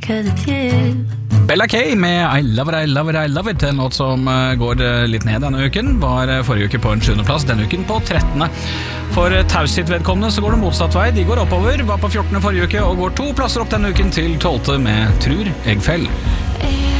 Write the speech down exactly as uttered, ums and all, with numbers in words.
'cause it's you. Bella K med I Love It, I Love It, I Love It. En låt som uh, går uh, litt ned denne uken. Var uh, forrige uke på en sjuende plass, denne uken på trettende. For uh, Taushit-vedkommende så går det motsatt vei. De går oppover, var på fjortende forrige uke og går to plasser opp denne uken til tolvte med Trur Eggfell.